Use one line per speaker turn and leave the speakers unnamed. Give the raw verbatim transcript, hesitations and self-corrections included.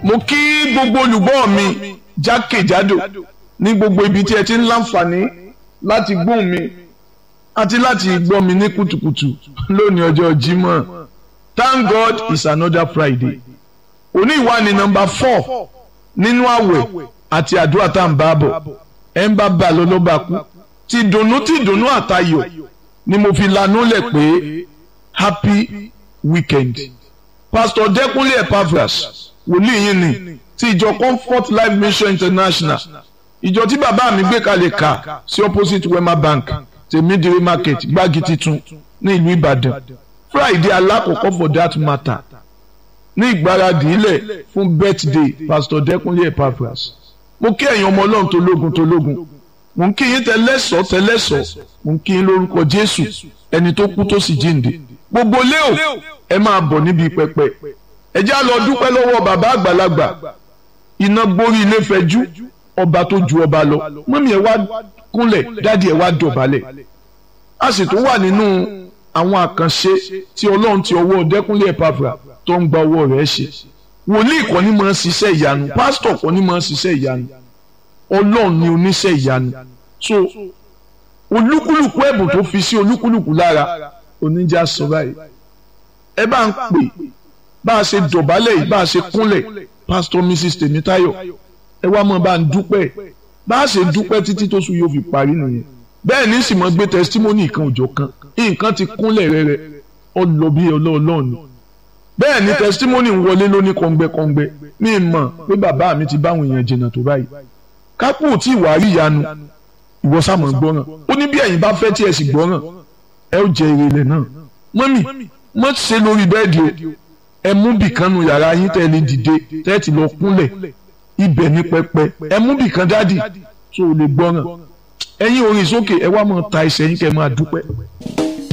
mo kí gbogbo olùgbọ́ mi jákèjádò ní gbogbo ibi tí ẹ ti ń láǹfààní láti gbóhùn mi àti láti gbọ́ mi ní kùtùkùtù lónìí ọjọ́ Jímọ̀. Thank God it's another Friday. Òní ìwà ni nọ́mbà four nínú àwẹ̀ àti àdúrà tá à ń bá bọ̀. Ẹ ń bá bá lọ ló bá kú. Ti dùnnú ti dùnnú àtayọ̀ ni mo fi lanú lẹ̀ pé happy weekend. Pastor Dẹ́kunlé Epaphras wòlíì yín ni ti ìjọ Comfort Life Mission International. Ìjọ tí bàbá mi gbé kalẹ̀ kà sí opposite Wema Bank tèmídìrí market gbági titun ní ìlú Ìbàdàn. Friday alákọ̀ọ́kọ́ for that matter ní ìgbáradì ilẹ̀ fún birthday Pastor Dẹ́kunlé Epaphras. Mo kí ẹ̀yin ọmọ Ọlọ́run tológun tológun. Mo ń kí yín tẹlẹ́sọ̀ tẹlẹ́sọ̀. Mo ń kí yín lórúkọ Jésù ẹni tó kú tó sì jíǹde. Gbogbo lé o ẹ máa bọ̀ níbi pẹpẹ. Ẹ já lọ dúpẹ́ lọ́wọ́ bàbá àgbàlagbà. Iná gborí ilé fẹjú ọba tó ju ọba lọ. Mọ́mí ẹ wá kúnlẹ̀ dádì ẹ wá dọ̀bálẹ̀. A sì tún wà nínú àwọn àkànṣe tí Ọlọ́run ti ọwọ́ Dẹ́kunlé Epaphras tó ń gba ọwọ́ rẹ̀ ṣe. Wòlíì kọ́ ni máa ń ṣiṣẹ́ ìyanu, pásítọ̀ kọ́ ni máa ń ṣiṣẹ́ ìyanu. Ọlọ́run ni oníṣẹ́ ìyanu. So olúkúlùkù ẹ̀bùn tó fi sí olúkúlùkù lára oníjà sọ báyìí. Ẹ bá ń pè bá a ṣe dọ̀bálẹ̀ yìí bá a ṣe kúnlẹ̀ pásítọ̀ Missus Tèmítáyọ̀ ẹ wá mọ́ bá ń dúpẹ́ bá a ṣe dúpẹ́ títí tó sùn yóò fi parí nìyẹn. Bẹ́ẹ̀ ní sì mọ́ gbé testimony kan òjò kan nǹkan ti kúnlẹ̀ rẹ̀rẹ̀ ọlọ́bí ọlọ́ọ̀lọ́ọ̀ni. Bẹ́ẹ̀ ni testimony ń wọlé lóní kọ́ngbẹ́kọ́ngbẹ́ mi mọ̀ pé bàbá mi ti báwọn èèyàn jìnnà tó báyìí. Kápò tí ìwà rí ìyanu ìwọ sàmọ̀ gbọ́ràn ó ní bí ẹ̀yin bá fẹ́ tí ẹ sì gbọ́ràn ẹ ó jẹ èrè ilẹ̀ náà. Mọ́mì mọ́ ti ṣe lórí bẹ́ẹ̀dì o ẹ mú bìkan nu yàrá yín tẹ́ lè dìde tẹ́ ti lọ kúnlẹ̀ ibẹ̀ ní pẹpẹ ẹ mú bìkan dádì tó o lè gbọ́ràn ẹ̀yin orin sókè ẹ wá máa ta ẹsẹ̀ yín kẹ́ máa dúpẹ́.